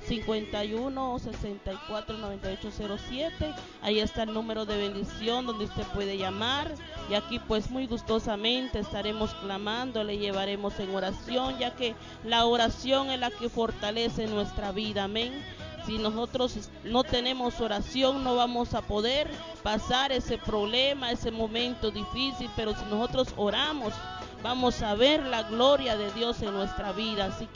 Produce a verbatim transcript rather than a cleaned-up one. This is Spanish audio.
cincuenta y uno, sesenta y cuatro, noventa y ocho cero siete. Ahí está el número de bendición donde usted puede llamar, y aquí pues muy gustosamente estaremos clamando, le llevaremos en oración, ya que la oración es la que fortalece nuestra vida. Amén. Si nosotros no tenemos oración, no vamos a poder pasar ese problema, ese momento difícil, pero si nosotros oramos, vamos a ver la gloria de Dios en nuestra vida. Así